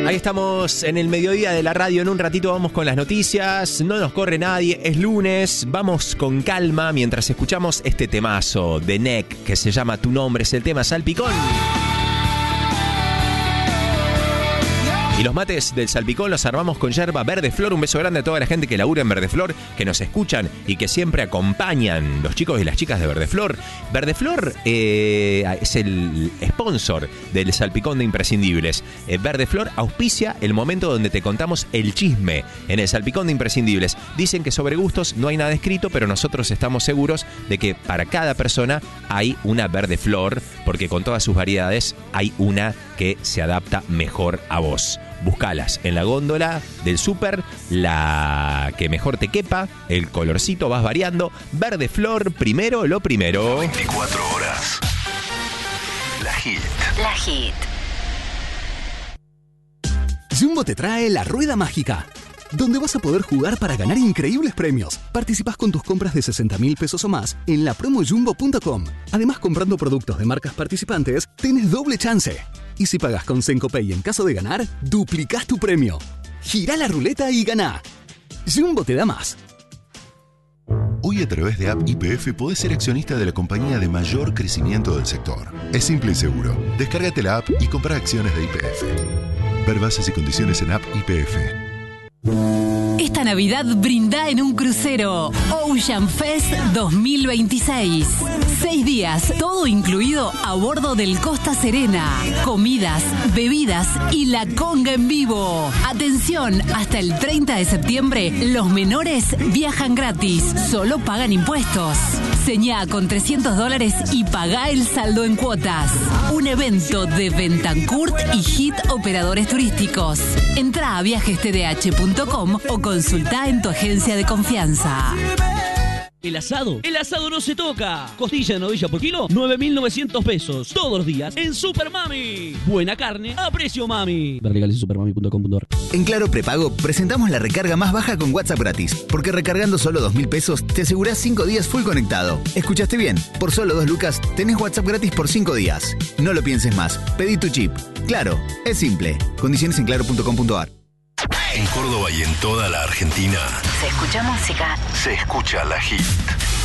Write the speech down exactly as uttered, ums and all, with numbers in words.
Ahí estamos en el mediodía de la radio. En un ratito vamos con las noticias. No nos corre nadie. Es lunes. Vamos con calma mientras escuchamos este temazo de N E C que se llama Tu Nombre. Es el tema Salpicón. Y los mates del Salpicón los armamos con yerba Verde Flor. Un beso grande a toda la gente que labura en Verde Flor, que nos escuchan y que siempre acompañan, los chicos y las chicas de Verde Flor. Verde Flor eh, es el sponsor del Salpicón de Imprescindibles. Eh, Verde Flor auspicia el momento donde te contamos el chisme en el Salpicón de Imprescindibles. Dicen que sobre gustos no hay nada escrito, pero nosotros estamos seguros de que para cada persona hay una Verde Flor, porque con todas sus variedades hay una que se adapta mejor a vos. Buscalas en la góndola del súper, la que mejor te quepa, el colorcito vas variando. Verde Flor, primero lo primero. veinticuatro horas. La Hit. La Hit. Jumbo te trae la Rueda Mágica, donde vas a poder jugar para ganar increíbles premios. Participás con tus compras de sesenta mil pesos o más en la promo jumbo punto com. Además, comprando productos de marcas participantes, tenés doble chance. Y si pagás con Sencopay en caso de ganar, duplicás tu premio. Girá la ruleta y ganá. Jumbo te da más. Hoy a través de App Y P F podés ser accionista de la compañía de mayor crecimiento del sector. Es simple y seguro. Descárgate la app y compra acciones de Y P F. Ver bases y condiciones en App Y P F. Esta Navidad brinda en un crucero. Ocean Fest dos mil veintiséis. Seis días, todo incluido a bordo del Costa Serena. Comidas, bebidas y la conga en vivo. Atención, hasta el treinta de septiembre, los menores viajan gratis. Solo pagan impuestos. Señá con trescientos dólares y pagá el saldo en cuotas. Un evento de Bentancourt y Hit Operadores Turísticos. Entrá a viajes t d h punto com o consultá en tu agencia de confianza. El asado, el asado no se toca. Costilla de novilla por kilo, nueve mil novecientos pesos. Todos los días en Super Mami. Buena carne a precio mami. Ver legales en supermami punto com punto a r. En Claro Prepago presentamos la recarga más baja con WhatsApp gratis. Porque recargando solo dos mil pesos te asegurás cinco días full conectado. ¿Escuchaste bien? Por solo dos lucas tenés WhatsApp gratis por cinco días. No lo pienses más. Pedí tu chip. Claro, es simple. Condiciones en claro punto com punto a r. En Córdoba y en toda la Argentina Se escucha música. se escucha La Hit.